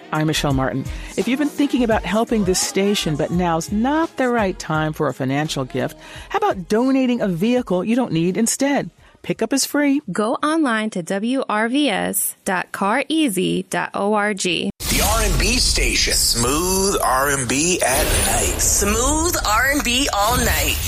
I'm Michelle Martin. If you've been thinking about helping this station, but now's not the right time for a financial gift, how about donating a vehicle you don't need instead? Pickup is free. Go online to wrvs.careasy.org. The R&B station. Smooth R&B at night. Smooth R&B all night.